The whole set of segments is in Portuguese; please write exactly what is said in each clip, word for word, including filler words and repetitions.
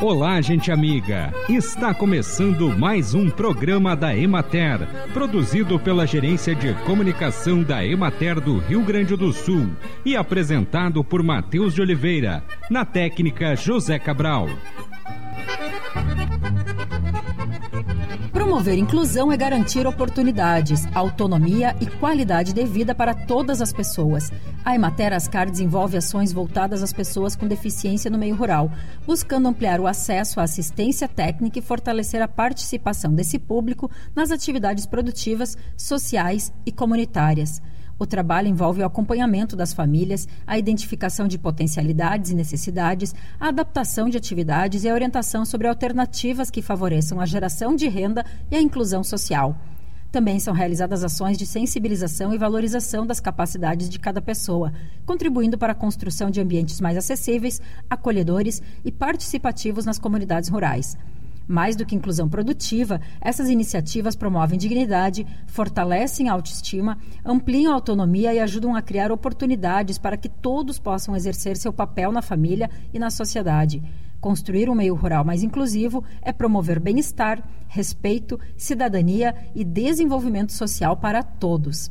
Olá, gente amiga! Está começando mais um programa da Emater, produzido pela Gerência de Comunicação da Emater do Rio Grande do Sul e apresentado por Matheus de Oliveira, na técnica José Cabral. Promover inclusão é garantir oportunidades, autonomia e qualidade de vida para todas as pessoas. A Emater Ascar desenvolve ações voltadas às pessoas com deficiência no meio rural, buscando ampliar o acesso à assistência técnica e fortalecer a participação desse público nas atividades produtivas, sociais e comunitárias. O trabalho envolve o acompanhamento das famílias, a identificação de potencialidades e necessidades, a adaptação de atividades e a orientação sobre alternativas que favoreçam a geração de renda e a inclusão social. Também são realizadas ações de sensibilização e valorização das capacidades de cada pessoa, contribuindo para a construção de ambientes mais acessíveis, acolhedores e participativos nas comunidades rurais. Mais do que inclusão produtiva, essas iniciativas promovem dignidade, fortalecem a autoestima, ampliam a autonomia e ajudam a criar oportunidades para que todos possam exercer seu papel na família e na sociedade. Construir um meio rural mais inclusivo é promover bem-estar, respeito, cidadania e desenvolvimento social para todos.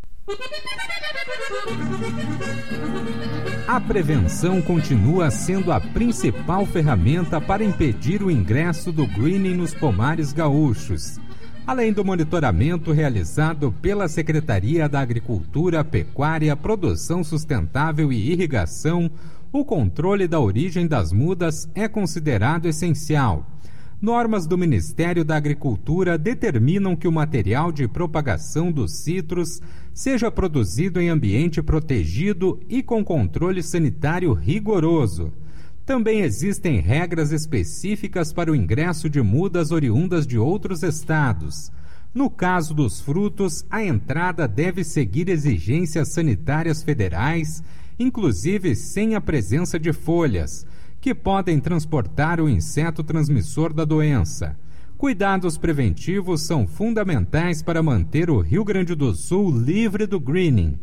A prevenção continua sendo a principal ferramenta para impedir o ingresso do greening nos pomares gaúchos. Além do monitoramento realizado pela Secretaria da Agricultura, Pecuária, Produção Sustentável e Irrigação, o controle da origem das mudas é considerado essencial. Normas do Ministério da Agricultura determinam que o material de propagação dos citros seja produzido em ambiente protegido e com controle sanitário rigoroso. Também existem regras específicas para o ingresso de mudas oriundas de outros estados. No caso dos frutos, a entrada deve seguir exigências sanitárias federais, inclusive sem a presença de folhas, que podem transportar o inseto transmissor da doença. Cuidados preventivos são fundamentais para manter o Rio Grande do Sul livre do greening.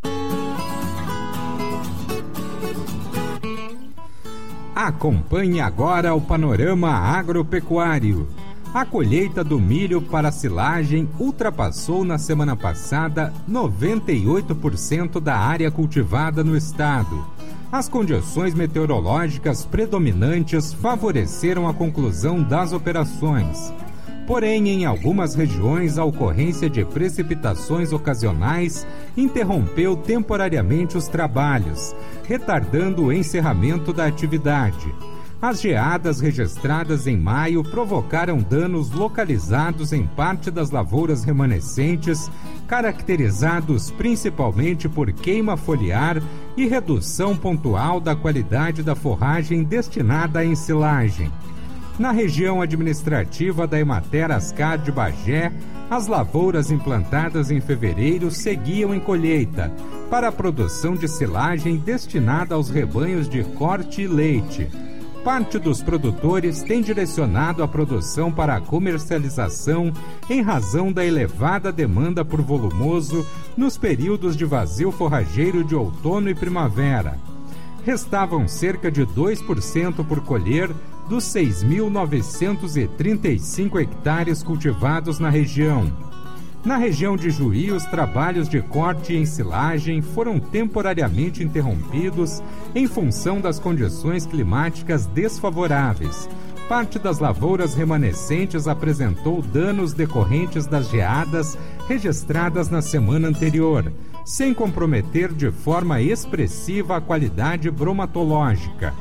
Acompanhe agora o panorama agropecuário. A colheita do milho para silagem ultrapassou na semana passada noventa e oito por cento da área cultivada no estado. As condições meteorológicas predominantes favoreceram a conclusão das operações. Porém, em algumas regiões, a ocorrência de precipitações ocasionais interrompeu temporariamente os trabalhos, retardando o encerramento da atividade. As geadas registradas em maio provocaram danos localizados em parte das lavouras remanescentes, caracterizados principalmente por queima foliar e redução pontual da qualidade da forragem destinada à ensilagem. Na região administrativa da Emater Ascar de Bagé, as lavouras implantadas em fevereiro seguiam em colheita, para a produção de silagem destinada aos rebanhos de corte e leite. Parte dos produtores tem direcionado a produção para a comercialização em razão da elevada demanda por volumoso nos períodos de vazio forrageiro de outono e primavera. Restavam cerca de dois por cento por colher dos seis mil novecentos e trinta e cinco hectares cultivados na região. Na região de Juí, os trabalhos de corte e ensilagem foram temporariamente interrompidos em função das condições climáticas desfavoráveis. Parte das lavouras remanescentes apresentou danos decorrentes das geadas registradas na semana anterior, sem comprometer de forma expressiva a qualidade bromatológica.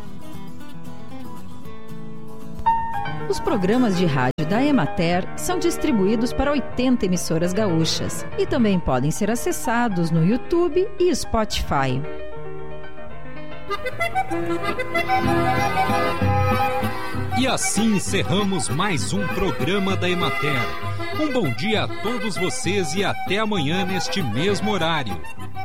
Os programas de rádio da Emater são distribuídos para oitenta emissoras gaúchas e também podem ser acessados no YouTube e Spotify. E assim encerramos mais um programa da Emater. Um bom dia a todos vocês e até amanhã neste mesmo horário.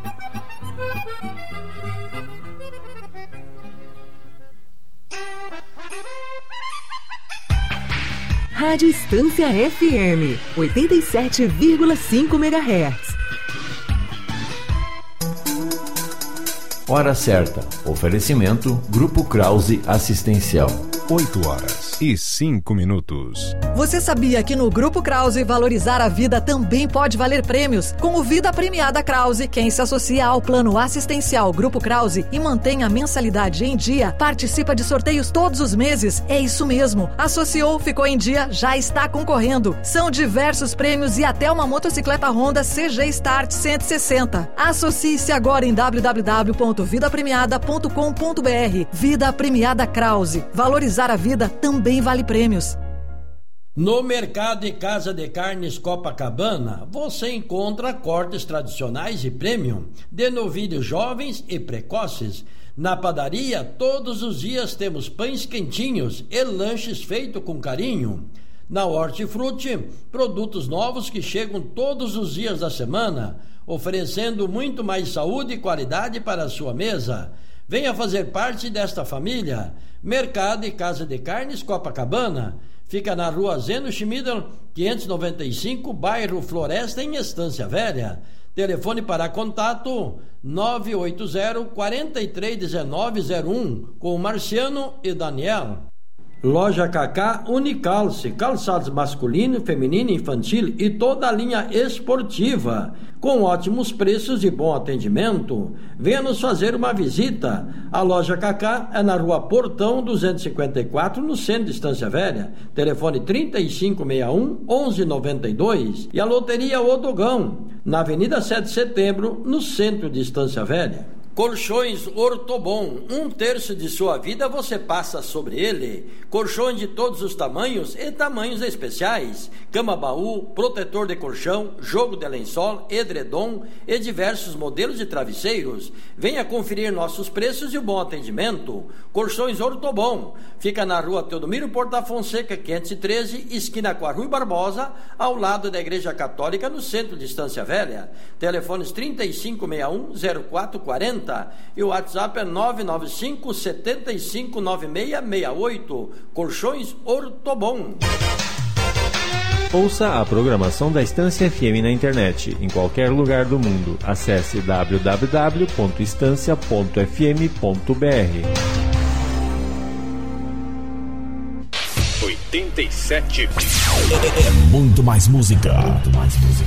Rádio Estância F M, oitenta e sete vírgula cinco megahertz. Hora certa. Oferecimento Grupo Krause Assistencial. oito horas e cinco minutos. Você sabia que no Grupo Krause valorizar a vida também pode valer prêmios? Com o Vida Premiada Krause, quem se associa ao plano assistencial Grupo Krause e mantém a mensalidade em dia, participa de sorteios todos os meses. É isso mesmo. Associou, ficou em dia, já está concorrendo. São diversos prêmios e até uma motocicleta Honda C G Start cento e sessenta. Associe-se agora em w w w ponto vida premiada ponto com ponto b r. Vida Premiada Krause. Valorizar a vida também vale prêmios. No Mercado e Casa de Carnes Copacabana, você encontra cortes tradicionais e premium de novilhos jovens e precoces. Na padaria, todos os dias temos pães quentinhos e lanches feitos com carinho. Na Hortifruti, produtos novos que chegam todos os dias da semana, oferecendo muito mais saúde e qualidade para a sua mesa. Venha fazer parte desta família. Mercado e Casa de Carnes Copacabana. Fica na rua Zeno Schmieder, quinhentos e noventa e cinco, bairro Floresta, em Estância Velha. Telefone para contato nove oito zero, quatro três um nove zero um, com Marciano e Daniel. Loja Cacá Unicalce, calçados masculino, feminino, infantil e toda a linha esportiva, com ótimos preços e bom atendimento. Venha nos fazer uma visita. A Loja Cacá é na rua Portão duzentos e cinquenta e quatro, no centro de Estância Velha. Telefone trinta e cinco sessenta e um, onze noventa e dois. E a Loteria Odogão, na Avenida sete de Setembro, no centro de Estância Velha. Colchões Ortobon, um terço de sua vida você passa sobre ele. Colchões de todos os tamanhos e tamanhos especiais. Cama-baú, protetor de colchão, jogo de lençol, edredom e diversos modelos de travesseiros. Venha conferir nossos preços e o bom atendimento. Colchões Ortobon, fica na rua Teodomiro Porta Fonseca, quinhentos e treze, esquina com a Rui Barbosa, ao lado da Igreja Católica, no centro de Estância Velha. Telefones trinta e cinco sessenta e um, zero quatro quarenta. E o WhatsApp é nove nove cinco, sete cinco nove seis seis oito. Colchões Ortobon. Ouça a programação da Estância F M na internet, em qualquer lugar do mundo. Acesse w w w ponto estância ponto f m ponto b r. oitenta e sete É muito mais música. Muito mais música.